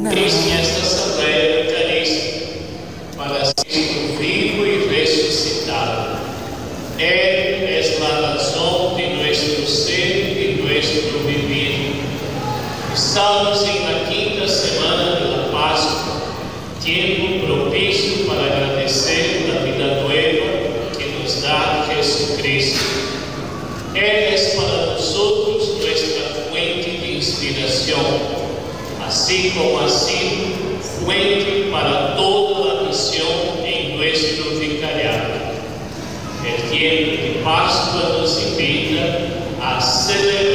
Cristo esta Assembleia Eucarística para Cristo vivo y resucitado. Él es la razón de nuestro ser y nuestro vivir. Estamos en la quinta semana de la Pascua, tiempo propicio para agradecer la vida nueva que nos da Jesucristo. Él es para nosotros nuestra fuente de inspiración, así como ha sido fuente para toda la misión en nuestro vicariato. El tiempo de Pascua nos invita a celebrar